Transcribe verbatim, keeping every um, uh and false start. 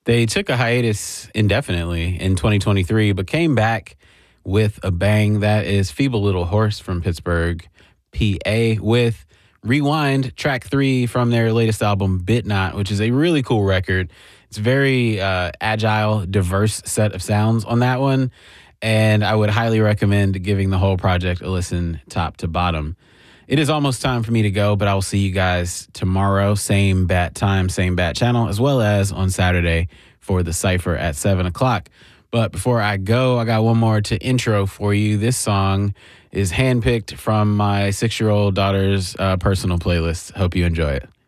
They took a hiatus indefinitely in twenty twenty-three, but came back with a bang. That is Feeble Little Horse from Pittsburgh, P A, with Rewind, track three from their latest album, Bit Not, which is a really cool record. It's very uh, agile, diverse set of sounds on that one, and I would highly recommend giving the whole project a listen top to bottom. It is almost time for me to go, but I will see you guys tomorrow, same bat time, same bat channel, as well as on Saturday for the Cypher at seven o'clock. But before I go, I got one more to intro for you. This song is handpicked from my six-year-old daughter's uh, personal playlist. Hope you enjoy it.